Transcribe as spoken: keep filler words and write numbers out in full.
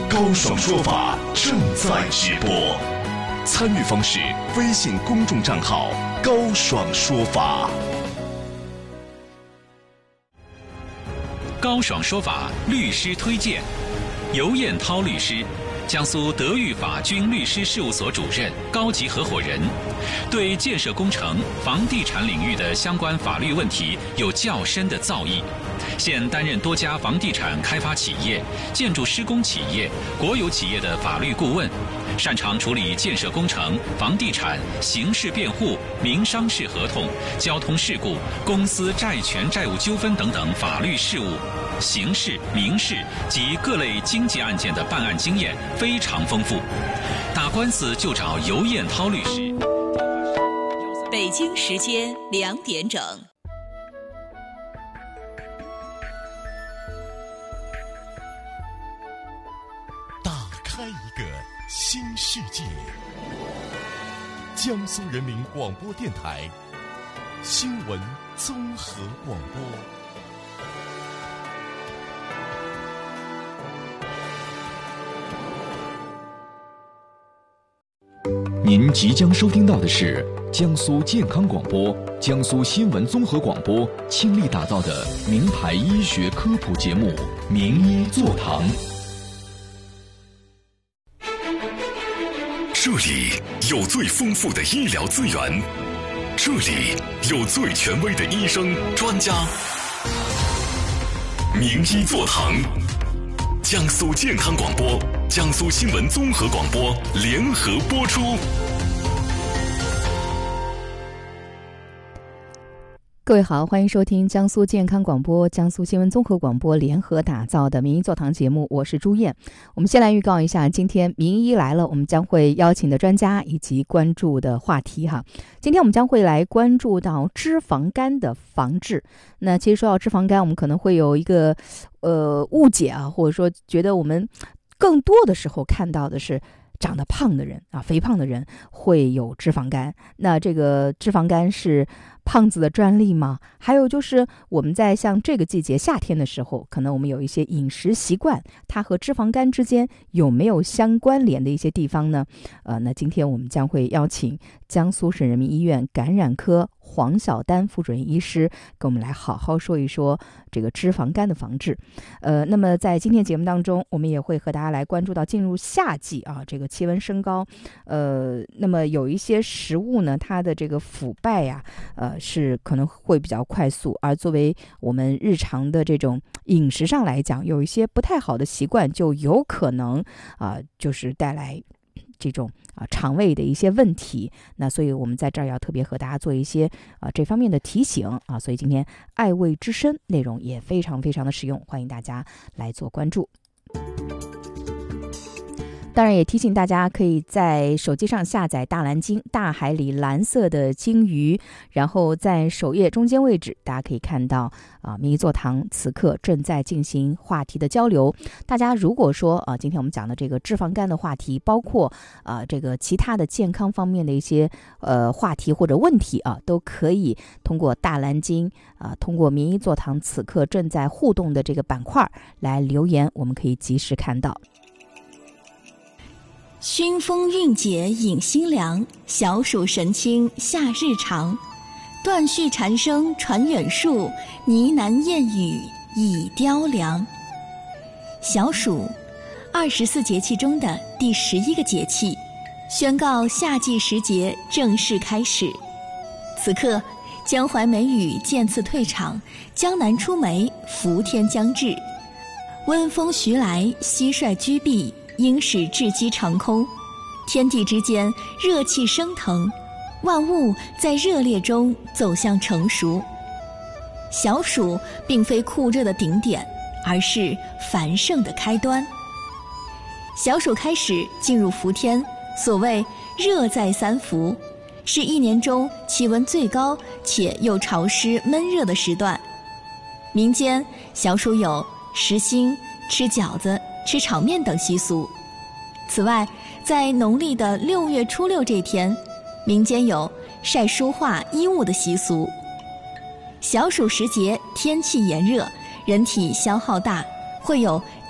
高爽说法正在直播，参与方式：微信公众账号高爽说法。 高爽说法律师推荐，尤彦涛律师，江苏德裕法君律师事务所主任、高级合伙人，对建设工程、房地产领域的相关法律问题有较深的造诣。现担任多家房地产开发企业、建筑施工企业、国有企业的法律顾问，擅长处理建设工程、房地产、刑事辩护、民商事合同、交通事故、公司债权债务纠纷等等法律事务。刑事、民事及各类经济案件的办案经验非常丰富，打官司就找尤彦涛律师。 北京时间两点整。 打开一个新世界，江苏人民广播电台新闻综合广播。您即将收听到的是江苏健康广播、江苏新闻综合广播倾力打造的名牌医学科普节目《名医座堂》。这里有最丰富的医疗资源，这里有最权威的医生专家。名医座堂，江苏健康广播、江苏新闻综合广播联合播出。 各位好，欢迎收听江苏健康广播、江苏新闻综合广播联合打造的名医座堂节目，我是朱燕。我们先来预告一下今天名医来了，我们将会邀请的专家以及关注的话题哈。今天我们将会来关注到脂肪肝的防治。那其实说到脂肪肝，我们可能会有一个呃误解啊，或者说觉得我们更多的时候看到的是长得胖的人啊，肥胖的人会有脂肪肝。那这个脂肪肝是胖子的专利吗？还有就是我们在像这个季节夏天的时候，可能我们有一些饮食习惯，它和脂肪肝之间有没有相关联的一些地方呢？呃，那今天我们将会邀请江苏省人民医院感染科黄晓丹副主任医师跟我们来好好说一说这个脂肪肝的防治。呃，那么在今天节目当中，我们也会和大家来关注到进入夏季啊，这个气温升高，呃，那么有一些食物呢，它的这个腐败呀、啊，呃，是可能会比较快速，而作为我们日常的这种饮食上来讲，有一些不太好的习惯，就有可能啊、呃，就是带来这种啊肠胃的一些问题。那所以我们在这儿要特别和大家做一些啊这方面的提醒啊，所以今天爱胃之声内容也非常非常的实用，欢迎大家来做关注。当然也提醒大家可以在手机上下载大蓝鲸，大海里蓝色的鲸鱼，然后在首页中间位置大家可以看到啊，名医座堂此刻正在进行话题的交流。大家如果说啊，今天我们讲的这个脂肪肝的话题，包括啊这个其他的健康方面的一些呃话题或者问题啊，都可以通过大蓝鲸啊，通过名医座堂此刻正在互动的这个板块来留言，我们可以及时看到。 熏风韵解饮心凉，小暑神清夏日长。断续蝉声传远树，呢喃燕语已雕梁。小暑，二十四节气中的第十一个节气，宣告夏季时节正式开始。此刻，江淮梅雨渐次退场，江南出梅伏天将至。温风徐来，蟋蟀居避，应使雉鸡长空，天地之间热气升腾，万物在热烈中走向成熟。小暑并非酷热的顶点，而是繁盛的开端。小暑开始进入伏天，所谓热在三伏，是一年中气温最高且又潮湿闷热的时段。民间小暑有食新、吃饺子、吃炒面等习俗。此外，在农历的六月初六这天，民间有晒书画衣物的习俗。小暑时节天气炎热，人体消耗大，会有